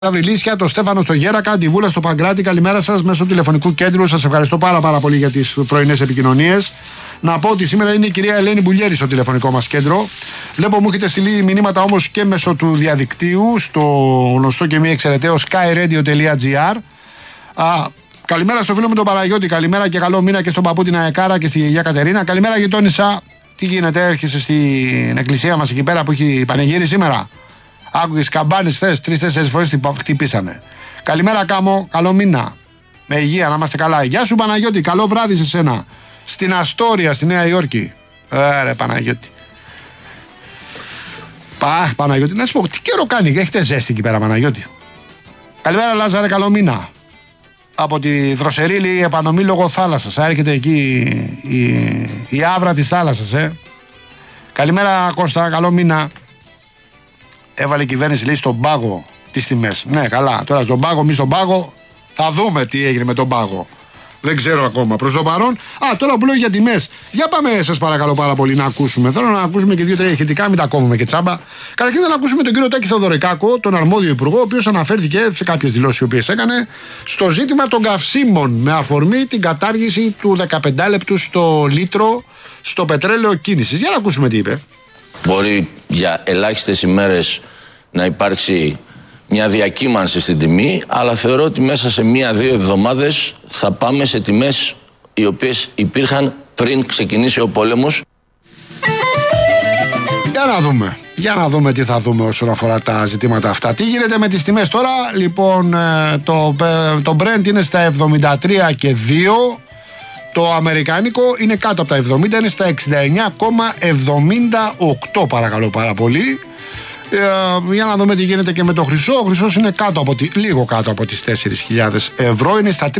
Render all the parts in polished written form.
Αυριλίσια, το Στέφανο στο Γέρακα, τη Βούλα στο Παγκράτη. Καλημέρα σας μέσω τηλεφωνικού κέντρου. Σας ευχαριστώ πάρα πολύ για τις πρωινές επικοινωνίες. Να πω ότι σήμερα είναι η κυρία Ελένη Μπουλιέρη στο τηλεφωνικό μας κέντρο. Βλέπω μου έχετε στείλει μηνύματα όμως και μέσω του διαδικτύου στο γνωστό και μη εξαιρεταίο skyradio.gr. Καλημέρα στο φίλο μου τον Παναγιώτη. Καλημέρα και καλό μήνα και στον παππού την Αεκάρα και στη γιαγιά Κατερίνα. Καλημέρα γειτόνισσα. Τι γίνεται, έρχεσαι στην εκκλησία μας εκεί πέρα που έχει πανηγύρι σήμερα? Άκουγες καμπάνες χθες, 3-4 φορές χτυπήσανε. Καλημέρα Κάμο, καλό μήνα. Με υγεία, να είμαστε καλά. Γεια σου Παναγιώτη, καλό βράδυ σε σένα. Στην Αστόρια, στη Νέα Υόρκη. Ρε Παναγιώτη. Παναγιώτη, να σου πω, τι καιρό κάνει, έχετε ζέστη εκεί πέρα Παναγιώτη? Καλημέρα Λάζαρε, καλό μήνα. Από τη Δροσερίλη επανομή λόγω θάλασσας. Έρχεται εκεί η άβρα της θάλασσας, Καλημέρα Κώστα, καλό μήνα. Έβαλε η κυβέρνηση, λέει, στον πάγο τις τιμές. Ναι, καλά. Τώρα στον πάγο, μη στον πάγο, θα δούμε τι έγινε με τον πάγο. Δεν ξέρω ακόμα. Προς το παρόν. Τώρα που λέω για τιμές, για πάμε, σας παρακαλώ πάρα πολύ, να ακούσουμε. Θέλω να ακούσουμε και 2-3 ηχητικά, μην τα κόβουμε και τσάμπα. Καταρχήν να ακούσουμε τον κύριο Τάκη Θεοδωρικάκο, τον αρμόδιο υπουργό, ο οποίος αναφέρθηκε σε κάποιες δηλώσεις οι οποίες έκανε στο ζήτημα των καυσίμων με αφορμή την κατάργηση του 15 λεπτού στο λίτρο στο πετρέλαιο κίνησης. Για να ακούσουμε τι είπε. Μπορεί για ελάχιστες ημέρες να υπάρξει μια διακύμανση στην τιμή, αλλά θεωρώ ότι μέσα σε 1-2 εβδομάδες θα πάμε σε τιμές οι οποίες υπήρχαν πριν ξεκινήσει ο πόλεμος. Για να δούμε τι θα δούμε όσον αφορά τα ζητήματα αυτά. Τι γίνεται με τις τιμές τώρα? Λοιπόν, το Brent είναι στα 73,2. Το αμερικάνικο είναι κάτω από τα 70, είναι στα 69,78, παρακαλώ πάρα πολύ. Για να δούμε τι γίνεται και με το χρυσό. Ο χρυσός είναι λίγο κάτω από τις 4.000 ευρώ, είναι στα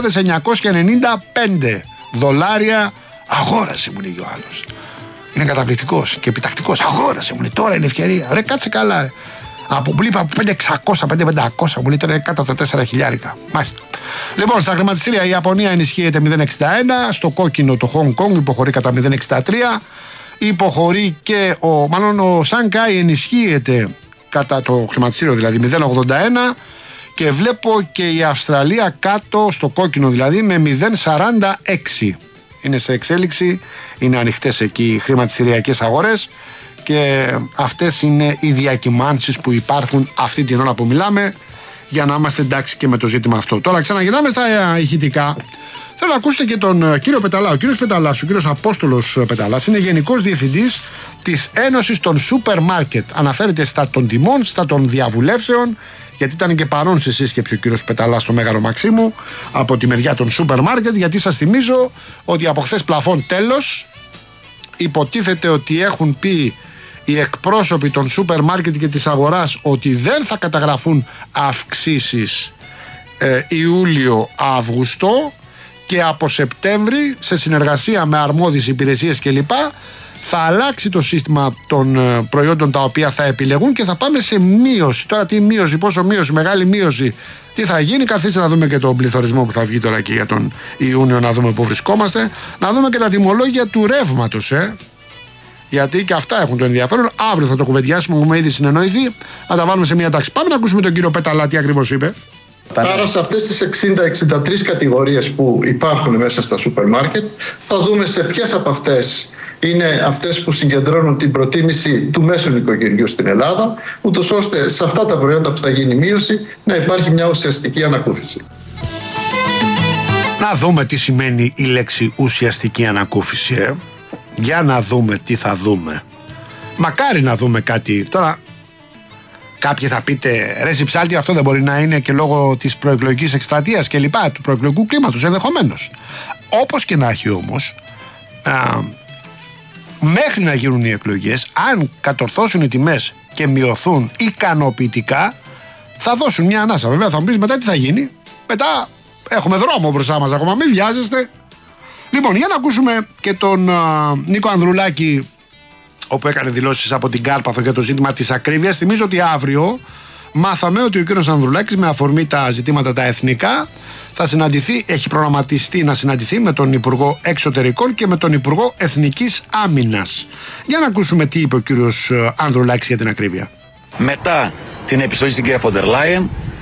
3.995 δολάρια. Αγόρασε, μου λέει ο άλλος. Είναι καταπληκτικός και επιτακτικός. Αγόρασε, μου λέει, τώρα είναι ευκαιρία. Ρε, κάτσε καλά. Από 5.600, 5.500 μου λέει, τώρα είναι κάτω από τα 4.000. Μάλιστα. Λοιπόν, στα χρηματιστήρια η Ιαπωνία ενισχύεται 0,61, στο κόκκινο το Hong Kong υποχωρεί κατά 0,63, υποχωρεί και ο Σανγκάι ενισχύεται κατά το χρηματιστήριο δηλαδή 0,81 και βλέπω και η Αυστραλία κάτω στο κόκκινο δηλαδή με 0,46. Είναι σε εξέλιξη, είναι ανοιχτές εκεί οι χρηματιστηριακές αγορές και αυτές είναι οι διακυμάνσεις που υπάρχουν αυτή την ώρα που μιλάμε, για να είμαστε εντάξει και με το ζήτημα αυτό. Τώρα ξαναγυρνάμε στα ηχητικά. Θέλω να ακούσετε και τον κύριο Πεταλά. Ο κύριος Πεταλάς, ο κύριος Απόστολος Πεταλάς, είναι γενικός διευθυντής της Ένωσης των Σούπερ Μάρκετ. Αναφέρεται στα των τιμών, στα των διαβουλεύσεων, γιατί ήταν και παρόν στη σύσκεψη ο κύριος Πεταλάς στο Μέγαρο Μαξίμου από τη μεριά των Σούπερ Μάρκετ. Γιατί σας θυμίζω ότι από χθες πλαφών τέλος. Υποτίθεται ότι έχουν πει οι εκπρόσωποι των σούπερ μάρκετ και της αγοράς ότι δεν θα καταγραφούν αυξήσεις Ιούλιο-Αύγουστο και από Σεπτέμβρη σε συνεργασία με αρμόδιες υπηρεσίες κλπ. Θα αλλάξει το σύστημα των προϊόντων τα οποία θα επιλεγούν και θα πάμε σε μείωση. Τώρα τι μείωση, πόσο μείωση, μεγάλη μείωση, τι θα γίνει? Καθίστε να δούμε και τον πληθωρισμό που θα βγει τώρα και για τον Ιούνιο, να δούμε πού βρισκόμαστε, να δούμε και τα τιμολόγια του ρεύματος, γιατί και αυτά έχουν το ενδιαφέρον. Αύριο θα το κουβεντιάσουμε, έχουμε ήδη συνεννοηθεί, να τα βάλουμε σε μια τάξη. Πάμε να ακούσουμε τον κύριο Πεταλά τι ακριβώς είπε. Άρα σε αυτές τις 60-63 κατηγορίες που υπάρχουν μέσα στα σούπερ μάρκετ, θα δούμε σε ποιες από αυτές είναι αυτές που συγκεντρώνουν την προτίμηση του μέσου οικογενειού στην Ελλάδα, ούτως ώστε σε αυτά τα προϊόντα που θα γίνει μείωση να υπάρχει μια ουσιαστική ανακούφιση. Να δούμε τι σημαίνει η λέξη ουσιαστική ανακούφιση, Για να δούμε τι θα δούμε. Μακάρι να δούμε κάτι. Τώρα κάποιοι θα πείτε, ρε Ζιψάλτη, αυτό δεν μπορεί να είναι και λόγω της προεκλογικής εκστρατείας και λοιπά, του προεκλογικού κλίματος, ενδεχομένως. Όπως και να έχει όμως, μέχρι να γίνουν οι εκλογές, αν κατορθώσουν οι τιμές και μειωθούν ικανοποιητικά, θα δώσουν μια ανάσα. Βέβαια θα μου πεις μετά τι θα γίνει. Μετά έχουμε δρόμο μπροστά μας ακόμα, μην βιάζεστε. Λοιπόν, για να ακούσουμε και τον Νίκο Ανδρουλάκη, όπου έκανε δηλώσεις από την Κάρπαθο για το ζήτημα της ακρίβειας. Θυμίζω ότι αύριο μάθαμε ότι ο κύριος Ανδρουλάκης, με αφορμή τα ζητήματα τα εθνικά, θα συναντηθεί, έχει προγραμματιστεί να συναντηθεί με τον Υπουργό Εξωτερικών και με τον Υπουργό Εθνικής Άμυνας. Για να ακούσουμε τι είπε ο κύριος Ανδρουλάκης για την ακρίβεια. Μετά την επιστολή στην κυρία Φοντερ Λάιεν